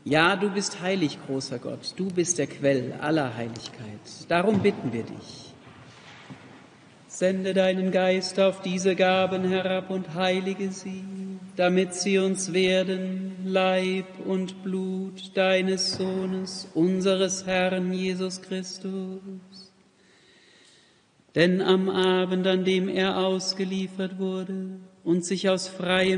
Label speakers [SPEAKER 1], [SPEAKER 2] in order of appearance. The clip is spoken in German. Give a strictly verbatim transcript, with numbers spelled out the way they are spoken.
[SPEAKER 1] Ja, du bist heilig, großer Gott, du bist der Quell aller Heiligkeit. Darum bitten wir dich. Sende deinen Geist auf diese Gaben herab und heilige sie, damit sie uns werden, Leib und Blut deines Sohnes, unseres Herrn Jesus Christus. Denn am Abend, an dem er ausgeliefert wurde und sich aus freiem